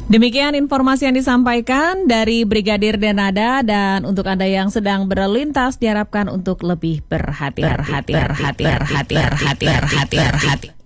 Demikian informasi yang disampaikan dari Brigadir Denada, dan untuk Anda yang sedang berlalu lintas diharapkan untuk lebih berhati-hati.